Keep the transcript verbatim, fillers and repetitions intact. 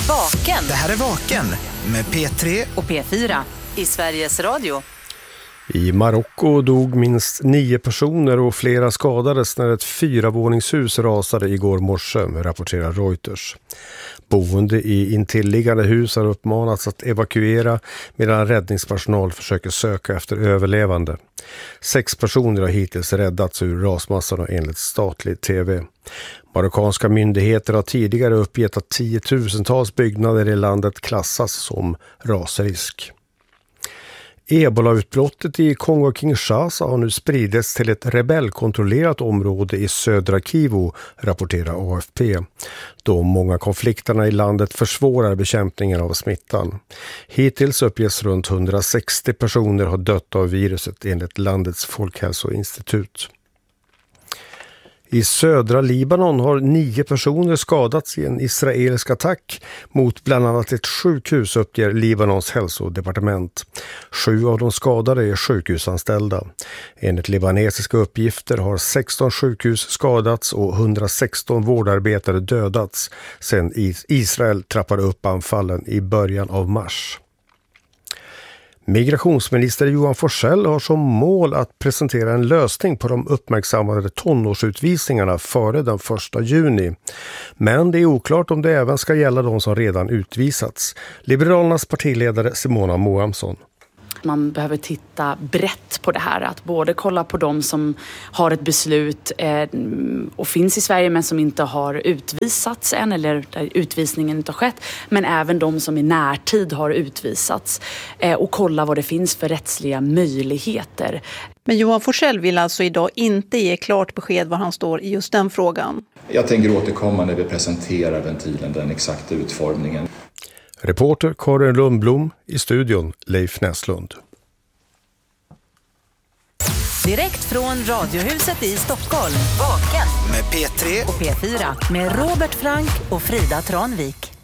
Vaken. Det här är Vaken med P tre och P fyra i Sveriges Radio. I Marocko dog minst nio personer och flera skadades när ett fyravåningshus rasade igår morse, rapporterar Reuters. Boende i intilliggande hus har uppmanats att evakuera medan räddningspersonal försöker söka efter överlevande. Sex personer har hittills räddats ur rasmassorna enligt statlig tv. Marockanska myndigheter har tidigare uppgett att tiotusentals byggnader i landet klassas som rasrisk. Ebola-utbrottet i Kongo-Kinshasa har nu spridits till ett rebellkontrollerat område i södra Kivu, rapporterar A F P. De många konflikterna i landet försvårar bekämpningen av smittan. Hittills uppges runt hundrasextio personer ha dött av viruset enligt landets folkhälsoinstitut. I södra Libanon har nio personer skadats i en israelisk attack mot bland annat ett sjukhus, uppger Libanons hälsodepartement. Sju av de skadade är sjukhusanställda. Enligt libanesiska uppgifter har sexton sjukhus skadats och hundrasexton vårdarbetare dödats sedan Israel trappade upp anfallen i början av mars. Migrationsminister Johan Forssell har som mål att presentera en lösning på de uppmärksammade tonårsutvisningarna före den första juni. Men det är oklart om det även ska gälla de som redan utvisats. Liberalernas partiledare Simona Moamsson. Man behöver titta brett på det här. Att både kolla på de som har ett beslut eh, och finns i Sverige men som inte har utvisats än eller där utvisningen inte har skett. Men även de som i närtid har utvisats. Eh, och kolla vad det finns för rättsliga möjligheter. Men Johan Forssell vill alltså idag inte ge klart besked var han står i just den frågan. Jag tänker återkomma när vi presenterar ventilen, den exakta utformningen. Reporter Karin Lundblom, i studion Leif Näslund. Direkt från Radiohuset i Stockholm. Vaken med P tre och P fyra med Robert Frank och Frida Tranvik.